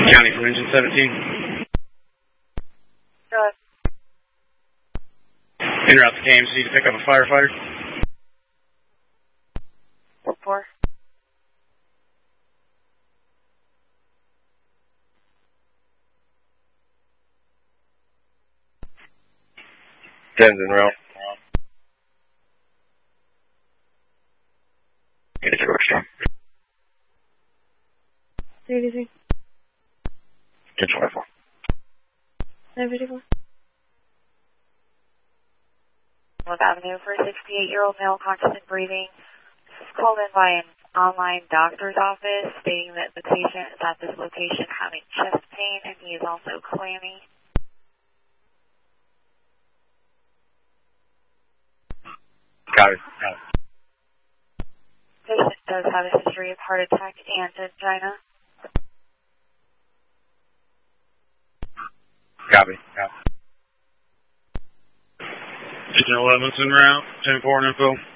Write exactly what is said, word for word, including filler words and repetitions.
County from engine seventeen. Go ahead. Interrupt the K M C to pick up a firefighter. What for? Tens in route. Get it to Rookstrom. three two three. ten twenty-four. nine fifty-four. North Avenue for a sixty-eight-year-old male conscious and breathing. This is called in by an online doctor's office stating that the patient is at this location having chest pain and he is also clammy. Got it. Got it. Patient does have a history of heart attack and angina. Copy. Copy. Agent eleven's en route. ten four info.